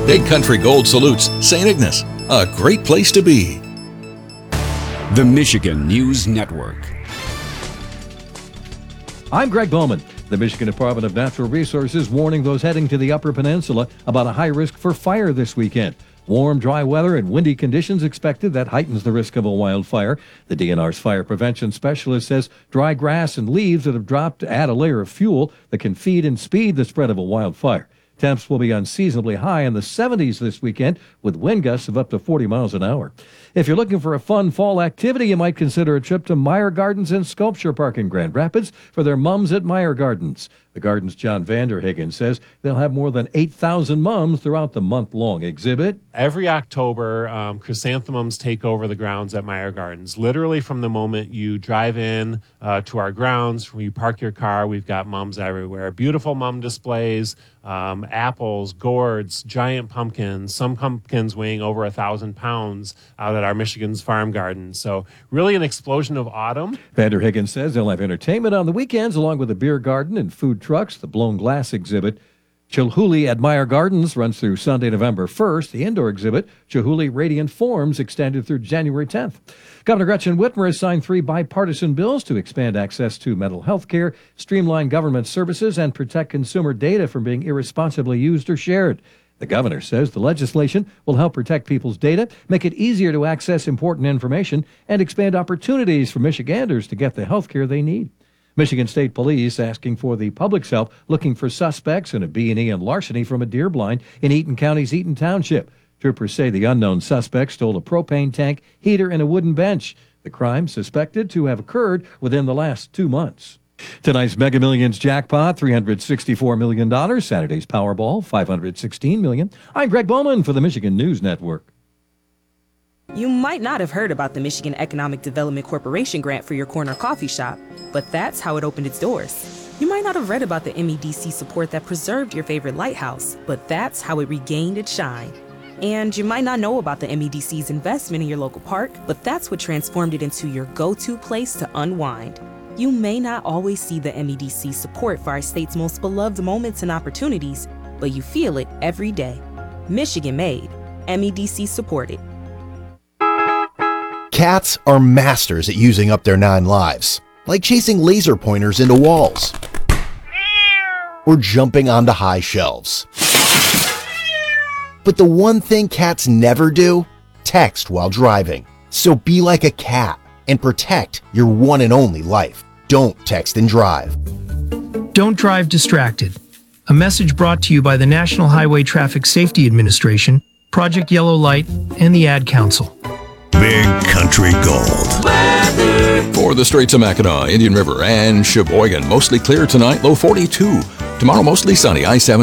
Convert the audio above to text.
Big Country Gold salutes St. Ignace, a great place to be. The Michigan News Network. I'm Greg Bowman. The Michigan Department of Natural Resources warning those heading to the Upper Peninsula about a high risk for fire this weekend. Warm, dry weather and windy conditions expected that heightens the risk of a wildfire. The DNR's fire prevention specialist says dry grass and leaves that have dropped add a layer of fuel that can feed and speed the spread of a wildfire. Temps will be unseasonably high in the 70s this weekend with wind gusts of up to 40 miles an hour. If you're looking for a fun fall activity, you might consider a trip to Meyer Gardens and Sculpture Park in Grand Rapids for their Mums at Meyer Gardens. The Garden's John Vanderhagen says they'll have more than 8,000 mums throughout the month-long exhibit. Every October, chrysanthemums take over the grounds at Meyer Gardens. Literally from the moment you drive in to our grounds, when you park your car, we've got mums everywhere. Beautiful mum displays, apples, gourds, giant pumpkins, some pumpkins weighing over 1,000 pounds out at our Michigan's Farm Garden. So really an explosion of autumn. Vanderhagen says they'll have entertainment on the weekends along with a beer garden and food trucks. The blown glass exhibit, Chilhooly at Meyer Gardens, runs through Sunday, November 1st. The indoor exhibit, Chilhooly Radiant Forms, extended through January 10th. Governor Gretchen Whitmer has signed 3 bipartisan bills to expand access to mental health care, streamline government services, and protect consumer data from being irresponsibly used or shared. The governor says the legislation will help protect people's data, make it easier to access important information, and expand opportunities for Michiganders to get the health care they need. Michigan State Police asking for the public's help looking for suspects in a B&E and larceny from a deer blind in Eaton County's Eaton Township. Troopers say the unknown suspect stole a propane tank, heater, and a wooden bench. The crime suspected to have occurred within the last 2 months. Tonight's Mega Millions jackpot, $364 million. Saturday's Powerball, $516 million. I'm Greg Bowman for the Michigan News Network. You might not have heard about the Michigan Economic Development Corporation grant for your corner coffee shop, but that's how it opened its doors. You might not have read about the MEDC support that preserved your favorite lighthouse, but that's how it regained its shine. And you might not know about the MEDC's investment in your local park, but that's what transformed it into your go-to place to unwind. You may not always see the MEDC support for our state's most beloved moments and opportunities, but you feel it every day. Michigan made, MEDC supported. Cats are masters at using up their 9 lives, like chasing laser pointers into walls or jumping onto high shelves. But the one thing cats never do? Text while driving. So be like a cat and protect your one and only life. Don't text and drive. Don't drive distracted. A message brought to you by the National Highway Traffic Safety Administration, Project Yellow Light, and the Ad Council. Big Country Gold weather. For the Straits of Mackinac, Indian River, and Sheboygan, mostly clear tonight, low 42. Tomorrow, mostly sunny, I-70.